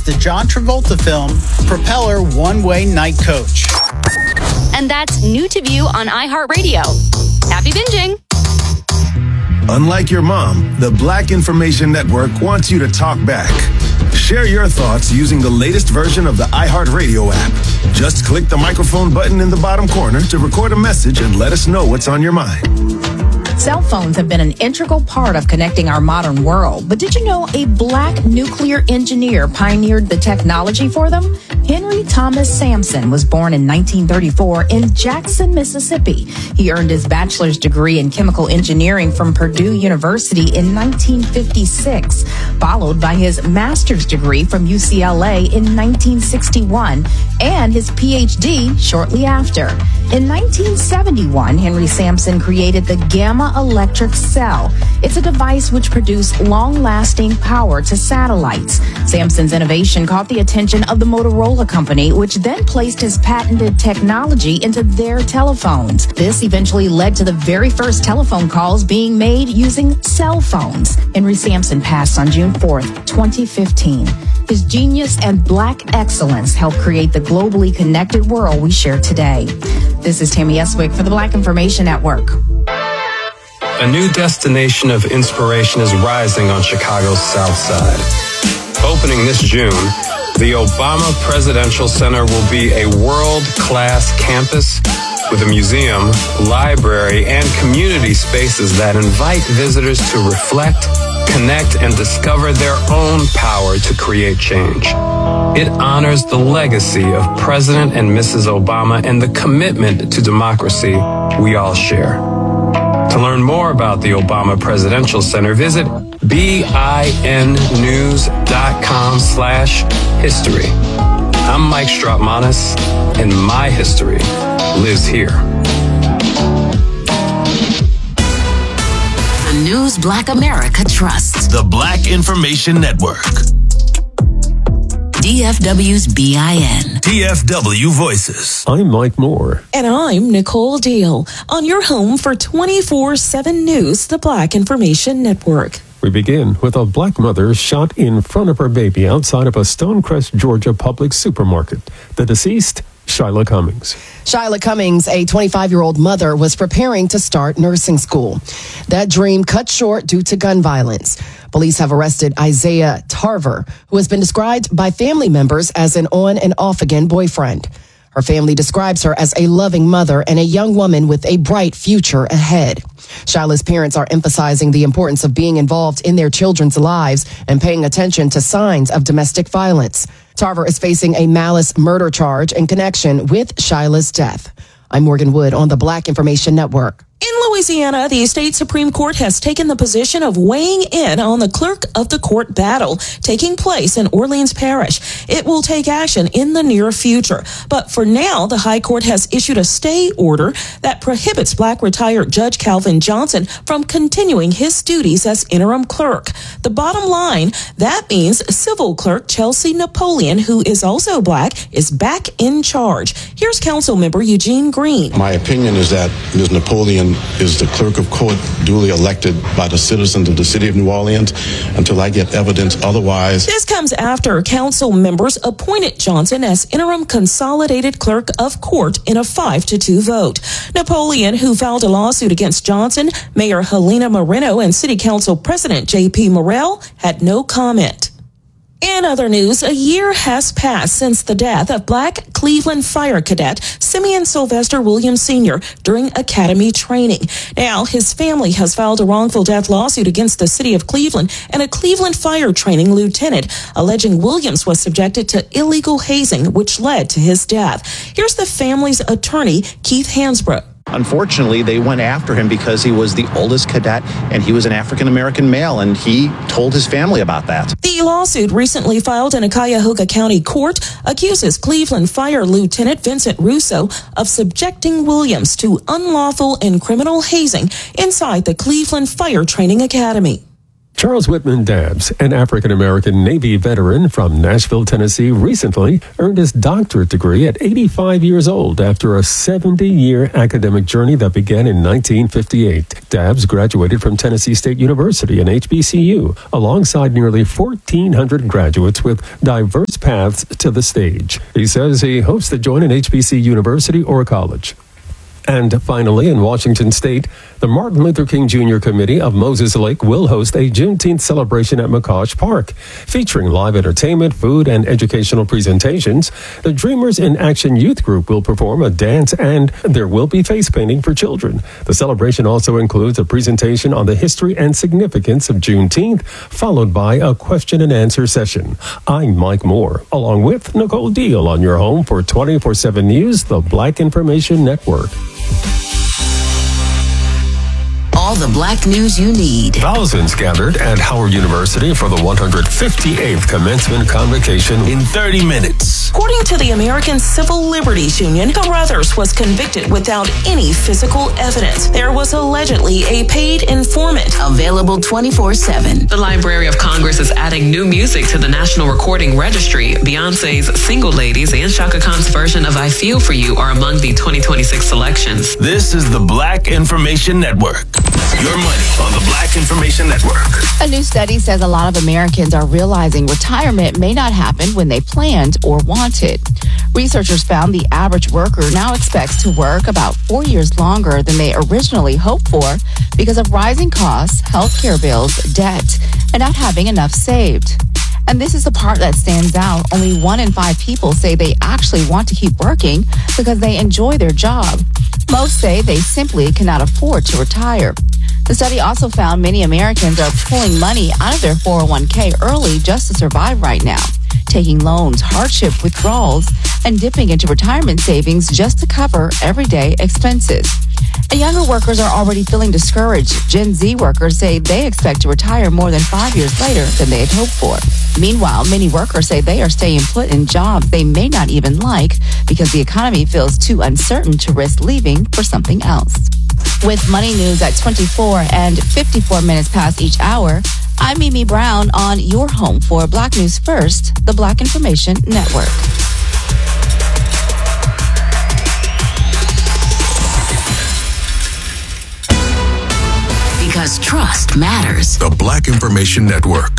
is the John Travolta film Propeller One-Way Night Coach. And that's new to view on iHeartRadio. Happy binging! Unlike your mom, the Black Information Network wants you to talk back. Share your thoughts using the latest version of the iHeartRadio app. Just click the microphone button in the bottom corner to record a message and let us know what's on your mind. Cell phones have been an integral part of connecting our modern world. But did you know a black nuclear engineer pioneered the technology for them? Henry Thomas Sampson was born in 1934 in Jackson, Mississippi. He earned his bachelor's degree in chemical engineering from Purdue University in 1956, followed by his master's degree from UCLA in 1961 and his PhD shortly after. In 1971, Henry Sampson created the Gamma Electric Cell. It's a device which produced long-lasting power to satellites. Sampson's innovation caught the attention of the Motorola Company, which then placed his patented technology into their telephones. This eventually led to the very first telephone calls being made using cell phones. Henry Sampson passed on June 4th, 2015. His genius and black excellence helped create the globally connected world we share today. This is Tammy Eswick for the Black Information Network. A new destination of inspiration is rising on Chicago's South Side. Opening this June, the Obama Presidential Center will be a world-class campus with a museum, library, and community spaces that invite visitors to reflect, connect, and discover their own power to create change. It honors the legacy of President and Mrs. Obama and the commitment to democracy we all share. To learn more about the Obama Presidential Center, visit binnews.com/history. I'm Mike Strautmanis, and my history lives here. The news Black America trusts. The Black Information Network. DFW's BIN. DFW Voices. I'm Mike Moore. And I'm Nicole Deal. On your home for 24/7 News, the Black Information Network. We begin with a black mother shot in front of her baby outside of a Stonecrest, Georgia public supermarket. The deceased, Shyla Cummings. Shyla Cummings, a 25-year-old mother, was preparing to start nursing school. That dream cut short due to gun violence. Police have arrested Isaiah Tarver, who has been described by family members as an on and off again boyfriend. Her family describes her as a loving mother and a young woman with a bright future ahead. Shyla's parents are emphasizing the importance of being involved in their children's lives and paying attention to signs of domestic violence. Tarver is facing a malice murder charge in connection with Shyla's death. I'm Morgan Wood on the Black Information Network. In Louisiana, the state Supreme Court has taken the position of weighing in on the clerk of the court battle taking place in Orleans Parish. It will take action in the near future. But for now, the High Court has issued a stay order that prohibits black retired Judge Calvin Johnson from continuing his duties as interim clerk. The bottom line, that means civil clerk Chelsea Napoleon, who is also black, is back in charge. Here's council member Eugene Green. My opinion is that Ms. Napoleon is the clerk of court duly elected by the citizens of the city of New Orleans until I get evidence otherwise. This comes after council members appointed Johnson as interim consolidated clerk of court in a 5-2 vote. Napoleon, who filed a lawsuit against Johnson, Mayor Helena Moreno, and City Council President J.P. Morrell had no comment. In other news, a year has passed since the death of black Cleveland Fire Cadet Simeon Sylvester Williams Sr. during academy training. Now, his family has filed a wrongful death lawsuit against the city of Cleveland and a Cleveland fire training lieutenant, alleging Williams was subjected to illegal hazing, which led to his death. Here's the family's attorney, Keith Hansbrough. Unfortunately, they went after him because he was the oldest cadet and he was an African-American male, and he told his family about that. The lawsuit, recently filed in a Cuyahoga County court, accuses Cleveland Fire Lieutenant Vincent Russo of subjecting Williams to unlawful and criminal hazing inside the Cleveland Fire Training Academy. Charles Whitman Dabbs, an African-American Navy veteran from Nashville, Tennessee, recently earned his doctorate degree at 85 years old after a 70-year academic journey that began in 1958. Dabbs graduated from Tennessee State University and HBCU, alongside nearly 1,400 graduates with diverse paths to the stage. He says he hopes to join an HBC university or college. And finally, in Washington State, the Martin Luther King Jr. Committee of Moses Lake will host a Juneteenth celebration at McCosh Park, featuring live entertainment, food, and educational presentations. The Dreamers in Action Youth Group will perform a dance, and there will be face painting for children. The celebration also includes a presentation on the history and significance of Juneteenth, followed by a question and answer session. I'm Mike Moore, along with Nicole Deal on your home for 24/7 News, the Black Information Network. All the Black news you need. Thousands gathered at Howard University for the 158th commencement convocation in 30 minutes. According to the American Civil Liberties Union, Carruthers was convicted without any physical evidence. There was allegedly a paid informant. Available 24/7. The Library of Congress is adding new music to the National Recording Registry. Beyonce's Single Ladies and Chaka Khan's version of I Feel For You are among the 2026 selections. This is the Black Information Network. Your money on the Black Information Network. A new study says a lot of Americans are realizing retirement may not happen when they planned or wanted. Researchers found the average worker now expects to work about 4 years longer than they originally hoped for because of rising costs, healthcare bills, debt, and not having enough saved. And this is the part that stands out. Only 1 in 5 people say they actually want to keep working because they enjoy their job. Most say they simply cannot afford to retire. The study also found many Americans are pulling money out of their 401k early just to survive right now, taking loans, hardship withdrawals, and dipping into retirement savings just to cover everyday expenses. And younger workers are already feeling discouraged. Gen Z workers say they expect to retire more than 5 years later than they had hoped for. Meanwhile, many workers say they are staying put in jobs they may not even like because the economy feels too uncertain to risk leaving for something else. With Money News at 24 and 54 minutes past each hour, I'm Mimi Brown on your home for Black News First, the Black Information Network. Because trust matters. The Black Information Network.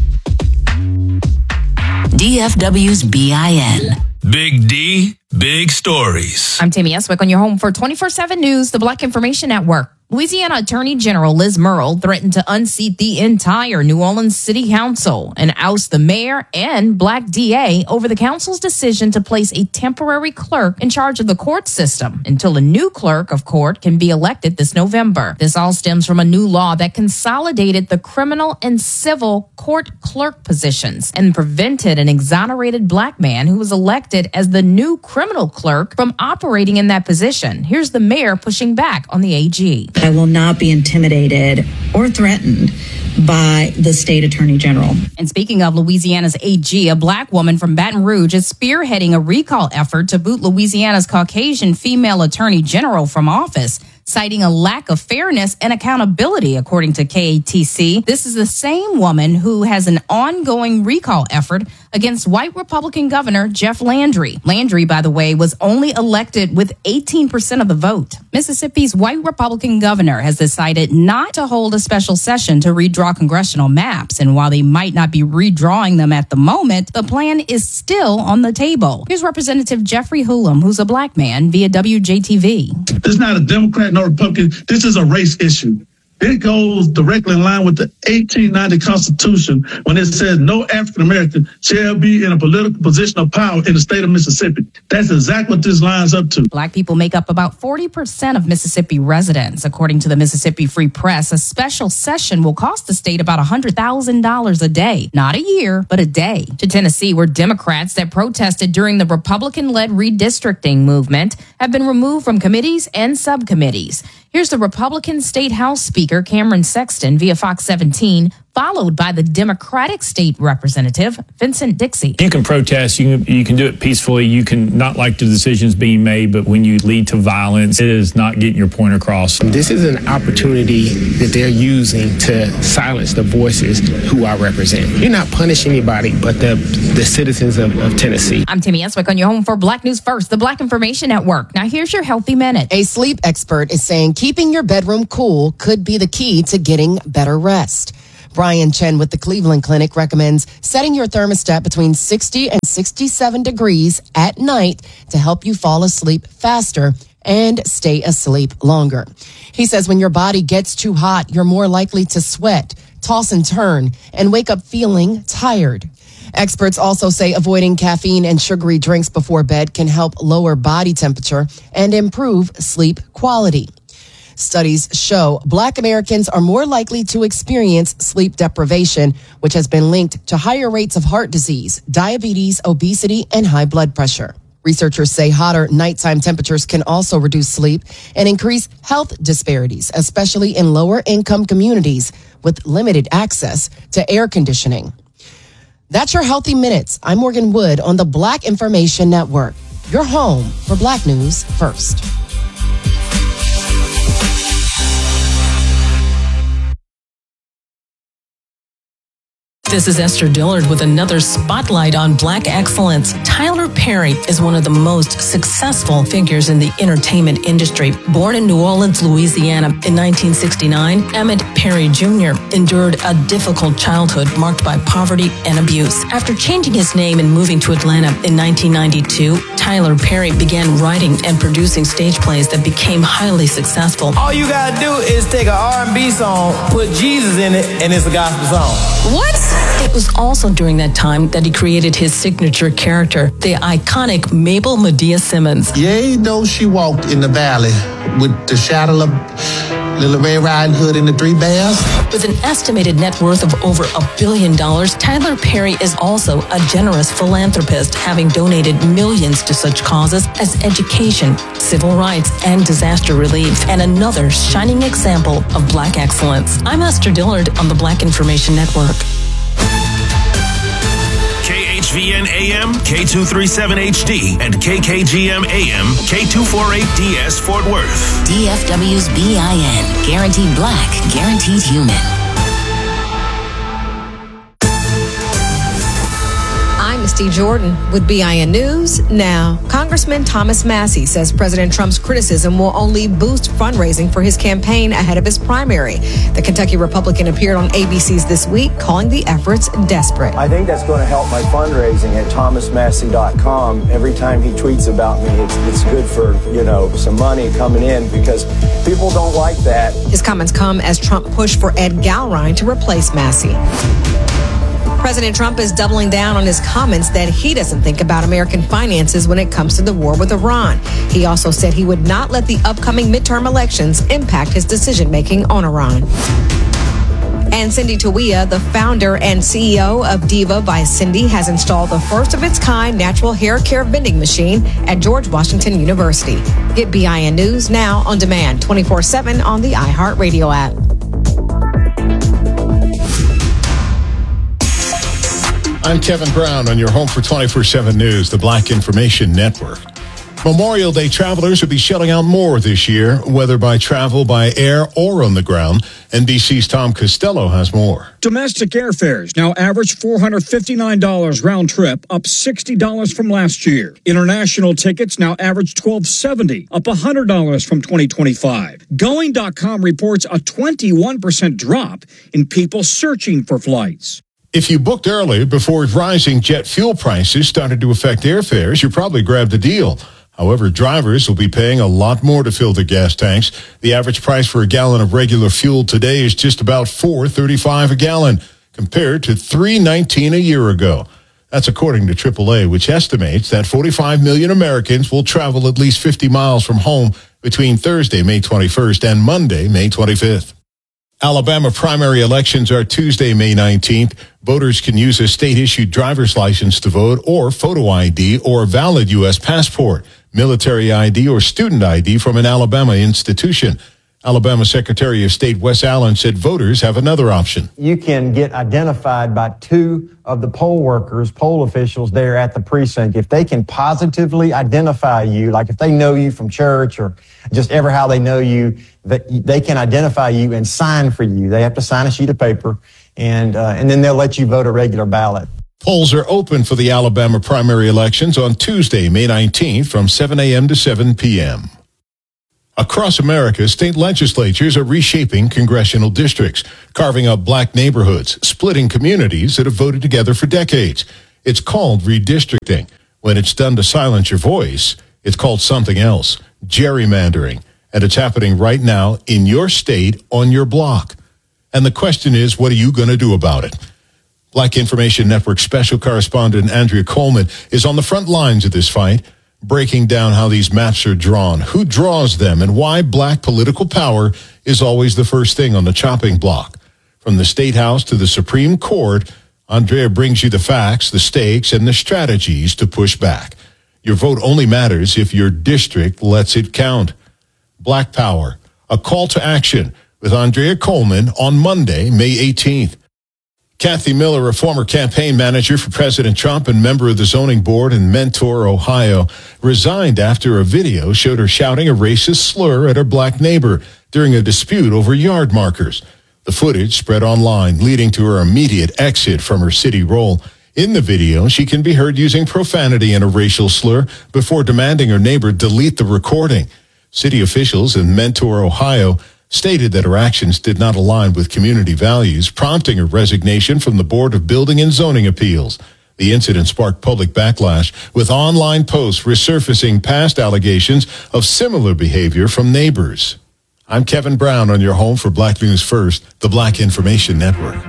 DFW's BIN. Big D, big stories. I'm Tammy Eswick on your home for 24/7 News, the Black Information Network. Louisiana Attorney General Liz Murrill threatened to unseat the entire New Orleans City Council and oust the mayor and Black DA over the council's decision to place a temporary clerk in charge of the court system until a new clerk of court can be elected this November. This all stems from a new law that consolidated the criminal and civil court clerk positions and prevented an exonerated Black man who was elected as the new criminal clerk from operating in that position. Here's the mayor pushing back on the AG. I will not be intimidated or threatened by the state attorney general. And speaking of Louisiana's AG, a Black woman from Baton Rouge is spearheading a recall effort to boot Louisiana's Caucasian female attorney general from office, citing a lack of fairness and accountability, according to KATC. This is the same woman who has an ongoing recall effort against white Republican Governor Jeff Landry. Landry, by the way, was only elected with 18% of the vote. Mississippi's white Republican governor has decided not to hold a special session to redraw congressional maps. And while they might not be redrawing them at the moment, the plan is still on the table. Here's Representative Jeffrey Hulum, who's a Black man, via WJTV. This is not a Democrat nor Republican. This is a race issue. It goes directly in line with the 1890 Constitution when it says no African American shall be in a political position of power in the state of Mississippi. That's exactly what this lines up to. Black people make up about 40% of Mississippi residents. According to the Mississippi Free Press, a special session will cost the state about $100,000 a day. Not a year, but a day. To Tennessee, where Democrats that protested during the Republican-led redistricting movement have been removed from committees and subcommittees. Here's the Republican State House Speaker, Cameron Sexton, via Fox 17, followed by the Democratic State Representative, Vincent Dixie. You can protest, you can do it peacefully, you can not like the decisions being made, but when you lead to violence, it is not getting your point across. This is an opportunity that they're using to silence the voices who I represent. You're not punishing anybody but the citizens of Tennessee. I'm Tammy Eswick on your home for Black News First, the Black Information Network. Now here's your Healthy Minute. A sleep expert is saying keeping your bedroom cool could be the key to getting better rest. Brian Chen with the Cleveland Clinic recommends setting your thermostat between 60 and 67 degrees at night to help you fall asleep faster and stay asleep longer. He says when your body gets too hot, you're more likely to sweat, toss and turn, and wake up feeling tired. Experts also say avoiding caffeine and sugary drinks before bed can help lower body temperature and improve sleep quality. Studies show Black Americans are more likely to experience sleep deprivation, which has been linked to higher rates of heart disease, diabetes, obesity, and high blood pressure. Researchers say hotter nighttime temperatures can also reduce sleep and increase health disparities, especially in lower income communities with limited access to air conditioning. That's your Healthy Minutes. I'm Morgan Wood on the Black Information Network, your home for Black News First. This is Esther Dillard with another spotlight on Black excellence. Tyler Perry is one of the most successful figures in the entertainment industry. Born in New Orleans, Louisiana in 1969, Emmett Perry Jr. endured a difficult childhood marked by poverty and abuse. After changing his name and moving to Atlanta in 1992, Tyler Perry began writing and producing stage plays that became highly successful. All you gotta do is take an R&B song, put Jesus in it, and it's a gospel song. What? It was also during that time that he created his signature character, the iconic Mabel Medea Simmons. Yea, though she walked in the valley with the shadow of Little Red Riding Hood and the Three Bears. With an estimated net worth of over $1 billion, Tyler Perry is also a generous philanthropist, having donated millions to such causes as education, civil rights, and disaster relief, and another shining example of Black excellence. I'm Esther Dillard on the Black Information Network. KHVN AM, K237HD, and KKGM AM, K248DS Fort Worth. DFW's BIN. Guaranteed Black, guaranteed human. I'm Misty Jordan with BIN News Now. Congressman Thomas Massie says President Trump's criticism will only boost fundraising for his campaign ahead of his primary. The Kentucky Republican appeared on ABC's This Week, calling the efforts desperate. I think that's going to help my fundraising at thomasmassie.com. Every time he tweets about me, it's good for, some money coming in because people don't like that. His comments come as Trump pushed for Ed Galrine to replace Massie. President Trump is doubling down on his comments that he doesn't think about American finances when it comes to the war with Iran. He also said he would not let the upcoming midterm elections impact his decision-making on Iran. And Cindy Tawia, the founder and CEO of Diva by Cindy, has installed the first of its kind natural hair care vending machine at George Washington University. Get BIN News now on demand 24/7 on the iHeartRadio app. I'm Kevin Brown on your home for 24/7 News, the Black Information Network. Memorial Day travelers will be shelling out more this year, whether by travel by air or on the ground. NBC's Tom Costello has more. Domestic airfares now average $459 round trip, up $60 from last year. International tickets now average $1,270, up $100 from 2025. Going.com reports a 21% drop in people searching for flights. If you booked early before rising jet fuel prices started to affect airfares, you probably grabbed a deal. However, drivers will be paying a lot more to fill their gas tanks. The average price for a gallon of regular fuel today is just about $4.35 a gallon, compared to $3.19 a year ago. That's according to AAA, which estimates that 45 million Americans will travel at least 50 miles from home between Thursday, May 21st, and Monday, May 25th. Alabama primary elections are Tuesday, May 19th. Voters can use a state-issued driver's license to vote or photo ID or a valid U.S. passport, military ID, or student ID from an Alabama institution. Alabama Secretary of State Wes Allen said voters have another option. You can get identified by two of the poll officials there at the precinct. If they can positively identify you, like if they know you from church or just ever how they know you, that they can identify you and sign for you. They have to sign a sheet of paper, and then they'll let you vote a regular ballot. Polls are open for the Alabama primary elections on Tuesday, May 19th from 7 a.m. to 7 p.m. Across America, state legislatures are reshaping congressional districts, carving up black neighborhoods, splitting communities that have voted together for decades. It's called redistricting. When it's done to silence your voice, it's called something else, gerrymandering. And it's happening right now in your state, on your block. And the question is, what are you going to do about it? Black Information Network special correspondent Andrea Coleman is on the front lines of this fight, breaking down how these maps are drawn, who draws them, and why black political power is always the first thing on the chopping block. From the State House to the Supreme Court, Andrea brings you the facts, the stakes, and the strategies to push back. Your vote only matters if your district lets it count. Black Power, a call to action with Andrea Coleman on Monday, May 18th. Kathy Miller, a former campaign manager for President Trump and member of the zoning board in Mentor, Ohio, resigned after a video showed her shouting a racist slur at her black neighbor during a dispute over yard markers. The footage spread online, leading to her immediate exit from her city role. In the video, she can be heard using profanity and a racial slur before demanding her neighbor delete the recording. City officials in Mentor, Ohio, stated that her actions did not align with community values, prompting her resignation from the Board of Building and Zoning Appeals. The incident sparked public backlash, with online posts resurfacing past allegations of similar behavior from neighbors. I'm Kevin Brown on your home for Black News First, the Black Information Network.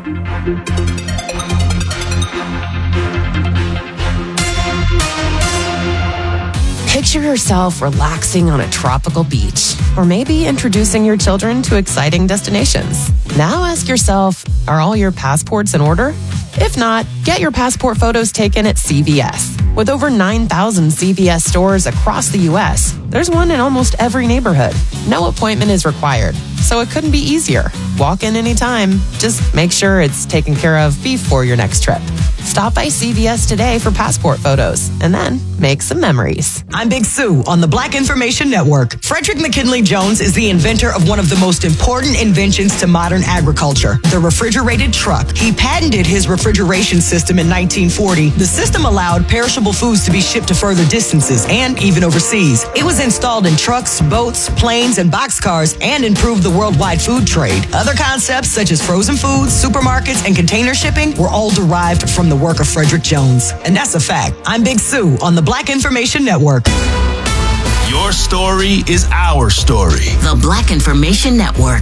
Picture yourself relaxing on a tropical beach, or maybe introducing your children to exciting destinations. Now ask yourself, are all your passports in order? If not, get your passport photos taken at CVS. With over 9,000 CVS stores across the U.S., there's one in almost every neighborhood. No appointment is required, so it couldn't be easier. Walk in anytime. Just make sure it's taken care of before your next trip. Stop by CVS today for passport photos, and then make some memories. I'm Big Sue on the Black Information Network. Frederick McKinley Jones is the inventor of one of the most important inventions to modern agriculture, the refrigerated truck. He patented his refrigeration system in 1940. The system allowed perishable foods to be shipped to further distances and even overseas. It was installed in trucks, boats, planes, and boxcars and improved the worldwide food trade. Other concepts such as frozen foods, supermarkets, and container shipping were all derived from the work of Frederick Jones. And that's a fact. I'm Big Sue on the Black Information Network. Your story is our story. The Black Information Network.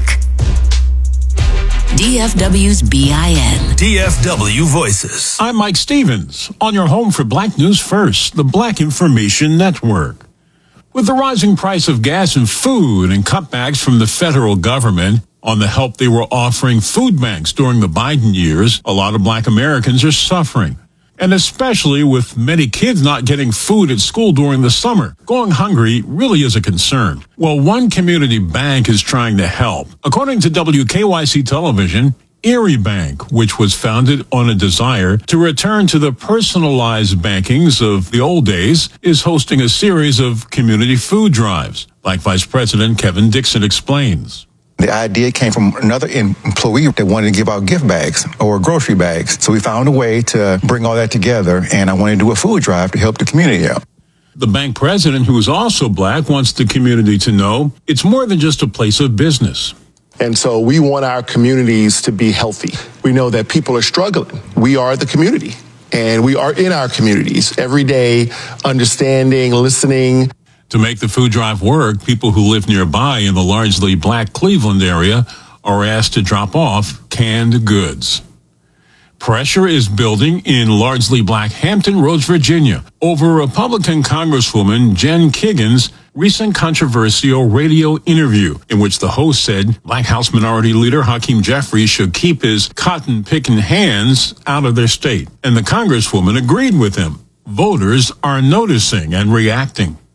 DFW's BIN. DFW Voices. I'm Mike Stevens on your home for Black News First, the Black Information Network. With the rising price of gas and food and cutbacks from the federal government on the help they were offering food banks during the Biden years, a lot of Black Americans are suffering. And especially with many kids not getting food at school during the summer. Going hungry really is a concern. Well, one community bank is trying to help. According to WKYC Television, Erie Bank, which was founded on a desire to return to the personalized bankings of the old days, is hosting a series of community food drives, like Vice President Kevin Dixon explains. The idea came from another employee that wanted to give out gift bags or grocery bags. So we found a way to bring all that together, and I wanted to do a food drive to help the community out. The bank president, who is also Black, wants the community to know it's more than just a place of business. And so we want our communities to be healthy. We know that people are struggling. We are the community, and we are in our communities every day, understanding, listening. To make the food drive work, people who live nearby in the largely Black Cleveland area are asked to drop off canned goods. Pressure is building in largely Black Hampton Roads, Virginia, over Republican Congresswoman Jen Kiggins' recent controversial radio interview in which the host said Black House Minority Leader Hakeem Jeffries should keep his cotton-picking hands out of their state. And the Congresswoman agreed with him. Voters are noticing and reacting.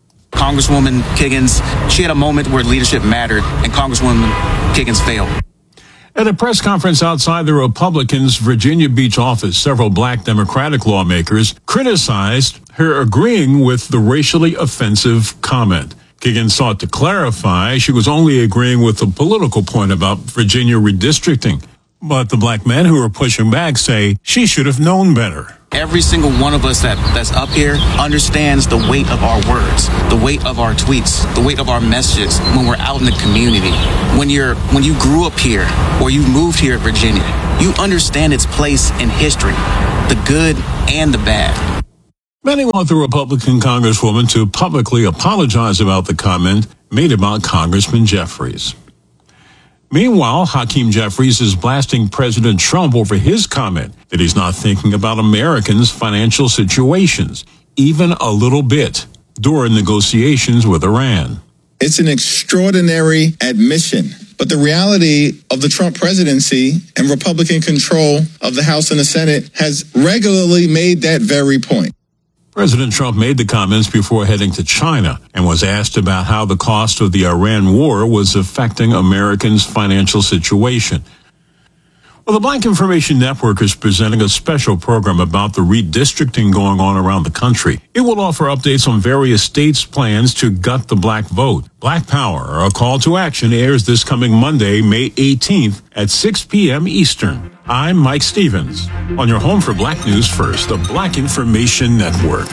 Congresswoman Kiggans, she had a moment where leadership mattered, and Congresswoman Kiggans failed. At a press conference outside the Republicans' Virginia Beach office, several black Democratic lawmakers criticized her agreeing with the racially offensive comment. Kiggans sought to clarify she was only agreeing with the political point about Virginia redistricting. But the black men who are pushing back say she should have known better. Every single one of us that's up here understands the weight of our words, the weight of our tweets, the weight of our messages when we're out in the community. When you grew up here or you moved here at Virginia, you understand its place in history, the good and the bad. Many want the Republican Congresswoman to publicly apologize about the comment made about Congressman Jeffries. Meanwhile, Hakeem Jeffries is blasting President Trump over his comment that he's not thinking about Americans' financial situations, even a little bit, during negotiations with Iran. It's an extraordinary admission. But the reality of the Trump presidency and Republican control of the House and the Senate has regularly made that very point. President Trump made the comments before heading to China and was asked about how the cost of the Iran war was affecting Americans' financial situation. Well, the Black Information Network is presenting a special program about the redistricting going on around the country. It will offer updates on various states' plans to gut the black vote. Black Power, a call to action, airs this coming Monday, May 18th at 6 p.m. Eastern. I'm Mike Stevens, on your home for Black News First, the Black Information Network.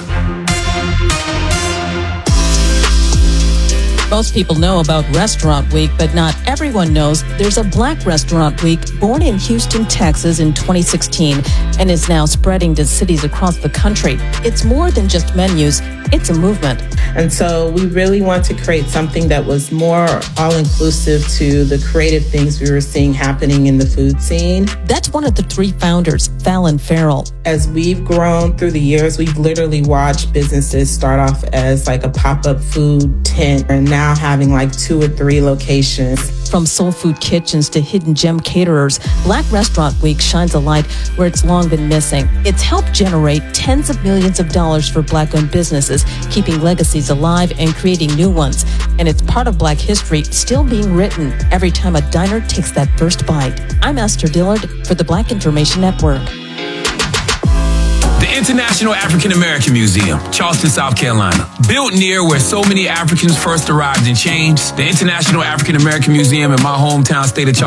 Most people know about Restaurant Week, but not everyone knows there's a Black Restaurant Week born in Houston, Texas in 2016 and is now spreading to cities across the country. It's more than just menus, it's a movement. And so we really want to create something that was more all-inclusive to the creative things we were seeing happening in the food scene. That's one of the three founders, Fallon Farrell. As we've grown through the years, we've literally watched businesses start off as like a pop-up food tent and now having like 2 or 3 locations. From soul food kitchens to hidden gem caterers, Black Restaurant Week shines a light where it's long been missing. It's helped generate tens of millions of dollars for Black-owned businesses, keeping legacies alive and creating new ones. And it's part of Black history still being written every time a diner takes that first bite. I'm Esther Dillard for the Black Information Network. The International African American Museum, Charleston, South Carolina. Built near where so many Africans first arrived and changed, the International African American Museum in my hometown state of Charleston